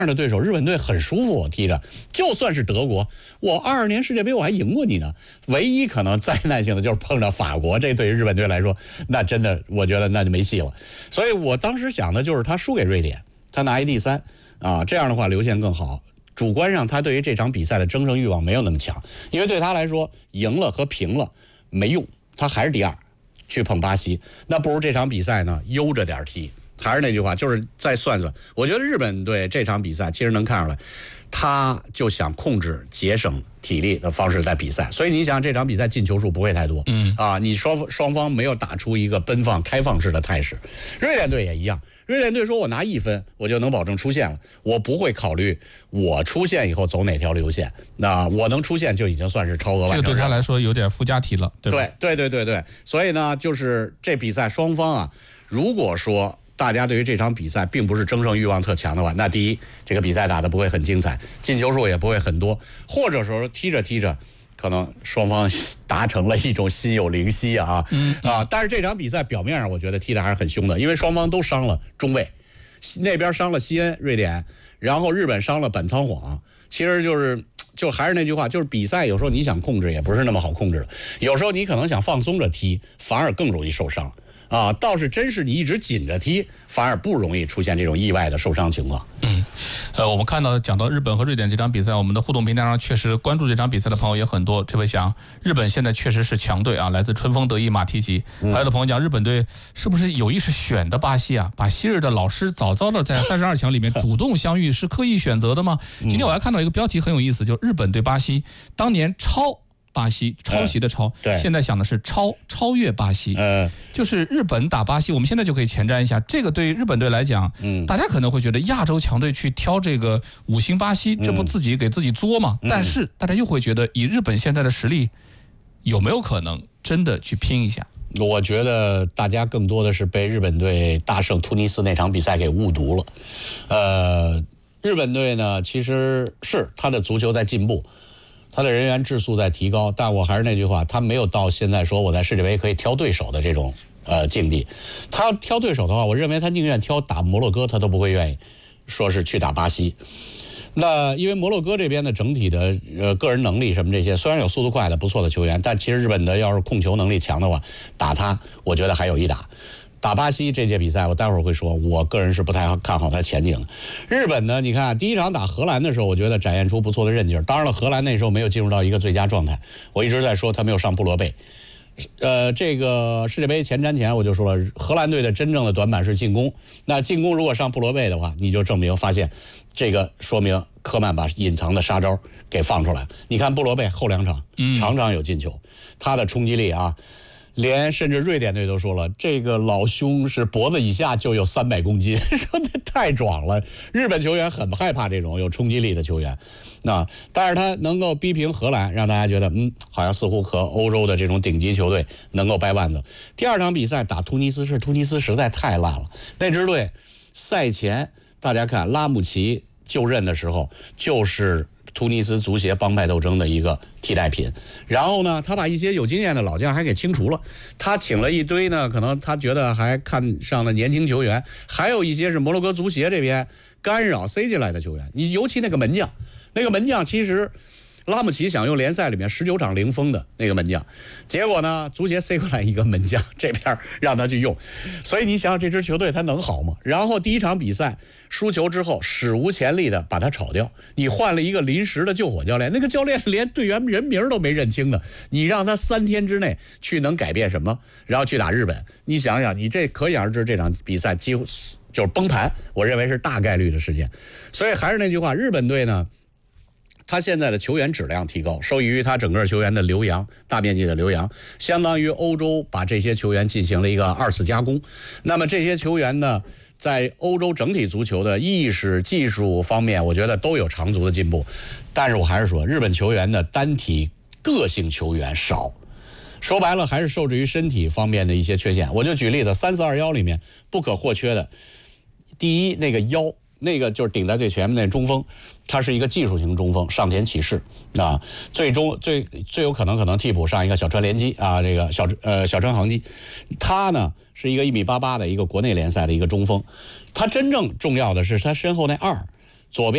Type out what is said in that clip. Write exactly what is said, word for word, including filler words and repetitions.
样的对手，日本队很舒服，我踢着。就算是德国，我二二年世界杯我还赢过你呢。唯一可能灾难性的就是碰着法国，这对于日本队来说，那真的我觉得那就没戏了。所以我当时想的就是他输给瑞典，他拿一第三啊，这样的话流线更好。主观上他对于这场比赛的争胜欲望没有那么强，因为对他来说赢了和平了没用，他还是第二去碰巴西，那不如这场比赛呢悠着点踢。还是那句话，就是再算算，我觉得日本队这场比赛其实能看出来，他就想控制节省体力的方式在比赛，所以你想这场比赛进球数不会太多，嗯啊，你双双方没有打出一个奔放开放式的态势。瑞典队也一样，瑞典队说我拿一分我就能保证出线了，我不会考虑我出线以后走哪条流线，那我能出线就已经算是超额完成。 这个对他来说有点附加题了，对吧？ 对对对对对，所以呢，就是这比赛双方啊，如果说大家对于这场比赛并不是争胜欲望特强的话，那第一，这个比赛打得不会很精彩，进球数也不会很多，或者说踢着踢着，可能双方达成了一种心有灵犀啊、嗯、啊！但是这场比赛表面上我觉得踢得还是很凶的，因为双方都伤了中卫，那边伤了西恩瑞典，然后日本伤了板仓晃，其实就是就还是那句话，就是比赛有时候你想控制也不是那么好控制的，有时候你可能想放松着踢，反而更容易受伤。啊，倒是真是你一直紧着踢，反而不容易出现这种意外的受伤情况。 嗯，呃，我们看到讲到日本和瑞典这场比赛，我们的互动平台上确实关注这场比赛的朋友也很多。这位讲日本现在确实是强队啊，来自春风得意马蹄疾。还有的朋友讲日本队是不是有意识选的巴西啊？把昔日的老师早早的在三十二强里面主动相遇，是刻意选择的吗？今天我还看到一个标题很有意思，就是日本对巴西当年超。巴西抄袭的抄、呃，现在想的是超超越巴西，呃，就是日本打巴西，我们现在就可以前瞻一下。这个对于日本队来讲，嗯，大家可能会觉得亚洲强队去挑这个五星巴西，这不自己给自己作吗？嗯、但是大家又会觉得，以日本现在的实力，有没有可能真的去拼一下？ 我觉得大家更多的是被日本队大胜突尼斯那场比赛给误读了。呃，日本队呢，其实是他的足球在进步。他的人员质素在提高，但我还是那句话，他没有到现在说我在世界杯可以挑对手的这种呃境地。他挑对手的话，我认为他宁愿挑打摩洛哥，他都不会愿意说是去打巴西。那因为摩洛哥这边的整体的呃个人能力什么这些，虽然有速度快的不错的球员，但其实日本的要是控球能力强的话，打他我觉得还有一打。打巴西这届比赛，我待会儿会说，我个人是不太看好他前景的。日本呢，你看第一场打荷兰的时候，我觉得展现出不错的韧劲儿。当然了，荷兰那时候没有进入到一个最佳状态，我一直在说他没有上布罗贝。呃，这个世界杯前瞻前我就说了，荷兰队的真正的短板是进攻。那进攻如果上布罗贝的话，你就证明发现这个说明科曼把隐藏的杀招给放出来。你看布罗贝后两场场场有进球，他的冲击力啊。连甚至瑞典队都说了，这个老兄是脖子以下就有三百公斤，说的太壮了。日本球员很害怕这种有冲击力的球员，那但是他能够逼平荷兰，让大家觉得嗯，好像似乎和欧洲的这种顶级球队能够掰腕子。第二场比赛打突尼斯是突尼斯实在太烂了，那支队赛前大家看拉姆齐就任的时候就是突尼斯足协帮派斗争的一个替代品，然后呢，他把一些有经验的老将还给清除了，他请了一堆呢，可能他觉得还看上的年轻球员，还有一些是摩洛哥足协这边干扰塞进来的球员。你尤其那个门将，那个门将其实拉姆齐想用联赛里面十九场零封的那个门将，结果呢，足协塞过来一个门将，这边让他去用，所以你想想这支球队他能好吗？然后第一场比赛输球之后，史无前例的把他炒掉，你换了一个临时的救火教练，那个教练连队员人名都没认清的，你让他三天之内去能改变什么？然后去打日本，你想想，你这可想而知，这场比赛几乎就是崩盘，我认为是大概率的事件。所以还是那句话，日本队呢，他现在的球员质量提高，受益于他整个球员的留洋，大面积的留洋，相当于欧洲把这些球员进行了一个二次加工。那么这些球员呢，在欧洲整体足球的意识、技术方面，我觉得都有长足的进步。但是我还是说，日本球员的单体个性球员少，说白了还是受制于身体方面的一些缺陷。我就举例子，三四二幺里面不可或缺的，第一那个腰。那个就是顶在最前面那中锋，他是一个技术型中锋，上前起势啊，最终最最有可能可能替补上一个小川联基啊，这个小呃小川航基，他呢是一个一米八八的一个国内联赛的一个中锋，他真正重要的是他身后那二，左边。